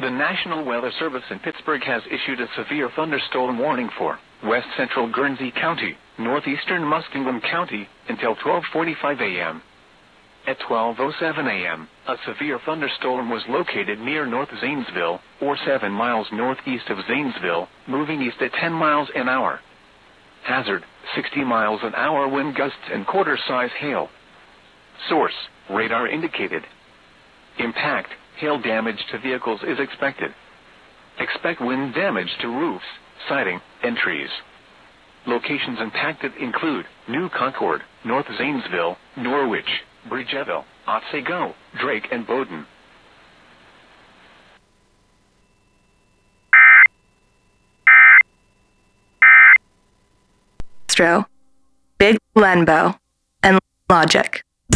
The National Weather Service in Pittsburgh has issued a severe thunderstorm warning for west central Guernsey County, northeastern Muskingum County, until 12:45 a.m. At 12:07 a.m., a severe thunderstorm was located near North Zanesville, or 7 miles northeast of Zanesville, moving east at 10 miles an hour. Hazard, 60 miles an hour wind gusts and quarter-size hail. Source, radar indicated. Impact, hail damage to vehicles is expected. Expect wind damage to roofs, siding, and trees. Locations impacted include New Concord, North Zanesville, Norwich, Bridgeville, Otsego, Drake, and Bowdoin. Big Lenbow, and Logic.